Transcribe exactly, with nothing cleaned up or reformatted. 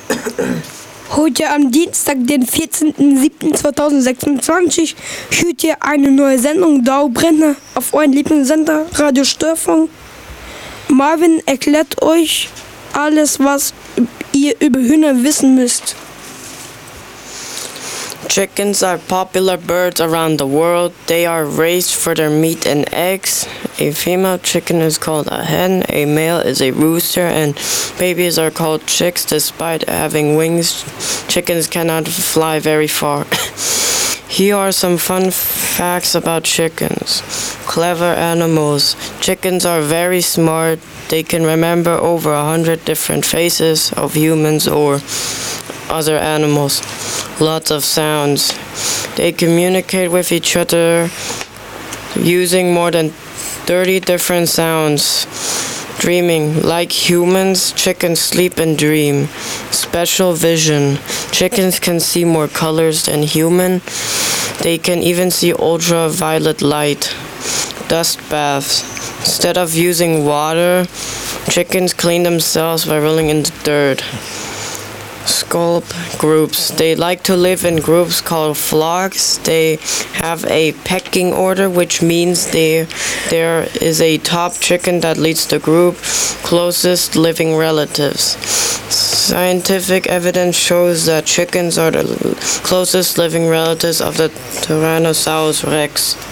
Heute am Dienstag, den vierzehnten siebten zweitausendsechsundzwanzig, hört ihr eine neue Sendung Dauerbrenner auf euren Lieblingssender Radio Störfunk. Marvin erklärt euch alles, was ihr über Hühner wissen müsst. Chickens are popular birds around the world. They are raised for their meat and eggs. A female chicken is called a hen, a male is a rooster, and babies are called chicks. Despite having wings, chickens cannot fly very far. Here are some fun facts about chickens. Clever animals. Chickens are very smart. They can remember over a hundred different faces of humans or other animals. Lots of sounds. They communicate with each other using more than thirty different sounds. Dreaming. Like humans, chickens sleep and dream. Special vision. Chickens can see more colors than human. They can even see ultraviolet light. Dust baths. Instead of using water, chickens clean themselves by rolling in the dirt. Sculp groups. They like to live in groups called flocks. They have a pecking order, which means they, there is a top chicken that leads the group closest living relatives. Scientific evidence shows that chickens are the closest living relatives of the Tyrannosaurus rex.